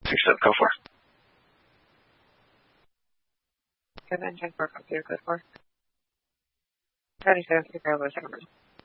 6-7, go for. Good then, 10-4, come through, good 4. 77, 3 parallel, second person.